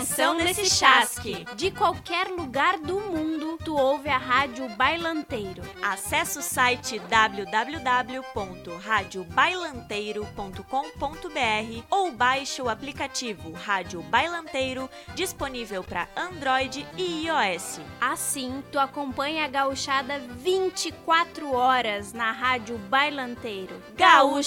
atenção nesse chasque. De qualquer lugar do mundo, tu ouve a Rádio Bailanteiro. Acesse o site www.radiobailanteiro.com.br ou baixe o aplicativo Rádio Bailanteiro, disponível para Android e iOS. Assim, tu acompanha a gauchada 24 horas na Rádio Bailanteiro. Gaúcha